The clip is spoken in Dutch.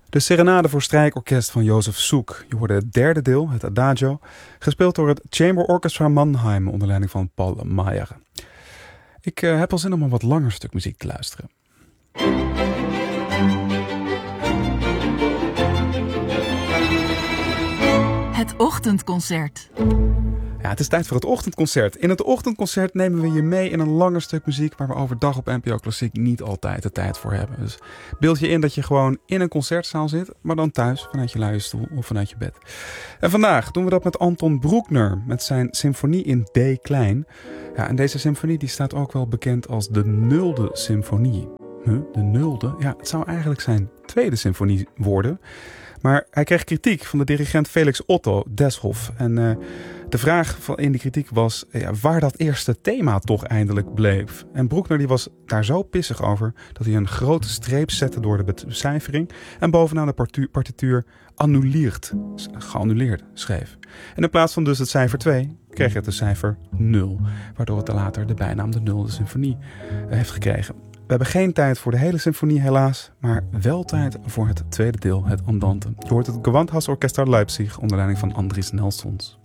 De Serenade voor strijkorkest van Josef Suk. Je hoorde het derde deel, het Adagio, gespeeld door het Chamber Orchestra Mannheim onder leiding van Paul Mayer. Ik heb al zin om een wat langer stuk muziek te luisteren. Het ochtendconcert. Ja, het is tijd voor het ochtendconcert. In het ochtendconcert nemen we je mee in een langer stuk muziek waar we overdag op NPO Klassiek niet altijd de tijd voor hebben. Dus beeld je in dat je gewoon in een concertzaal zit, maar dan thuis vanuit je luie stoel of vanuit je bed. En vandaag doen we dat met Anton Bruckner met zijn symfonie in D klein. Ja, en deze symfonie die staat ook wel bekend als de Nulde Symfonie. De Nulde? Ja, het zou eigenlijk zijn tweede symfonie worden. Maar hij kreeg kritiek van de dirigent Felix Otto Deshoff. En de vraag in de kritiek was waar dat eerste thema toch eindelijk bleef. En Bruckner die was daar zo pissig over dat hij een grote streep zette door de becijfering. En bovenaan de partituur geannuleerd schreef. En in plaats van dus het cijfer 2 kreeg het de cijfer 0. Waardoor het later de bijnaam de Nulde Symfonie heeft gekregen. We hebben geen tijd voor de hele symfonie helaas, maar wel tijd voor het tweede deel, het Andante. Je hoort het Gewandhausorchester Leipzig onder leiding van Andris Nelsons.